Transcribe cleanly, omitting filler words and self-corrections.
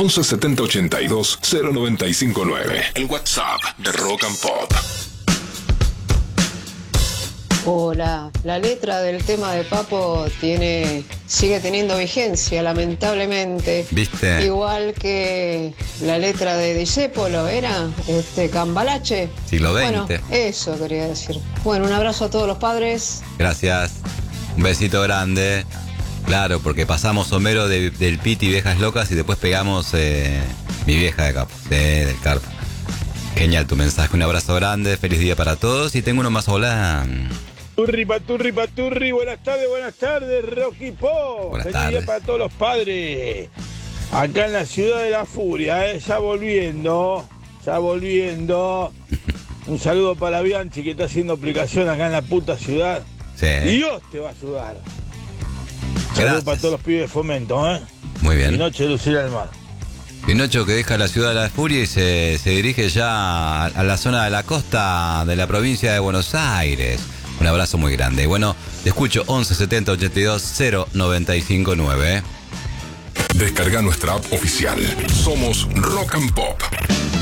11 70 82 0959. El WhatsApp de Rock and Pop. Hola, la letra del tema de Papo sigue teniendo vigencia, lamentablemente. ¿Viste? Igual que la letra de Discépolo, ¿era? Cambalache. Siglo XX. Bueno, eso quería decir. Bueno, un abrazo a todos los padres. Gracias. Un besito grande. Claro, porque pasamos Homero del Piti Viejas Locas y después pegamos Mi Vieja de Capo, del Carpo. Genial tu mensaje, un abrazo grande, feliz día para todos y tengo uno más. Hola. Paturri, buenas tardes, Rocky Po. Buenas Feliz tardes. día para todos los padres. Acá en la ciudad de la furia, ya volviendo. Un saludo para Bianchi que está haciendo aplicación acá en la puta ciudad. Sí. Dios te va a ayudar. Gracias. Saludos para todos los pibes de Fomento, Muy bien. Y noche de Lucila del Mar. Pinocho que deja la ciudad de la furia y se dirige ya a la zona de la costa de la provincia de Buenos Aires. Un abrazo muy grande. Bueno, te escucho 11 70 82 0959. Descarga nuestra app oficial. Somos Rock and Pop.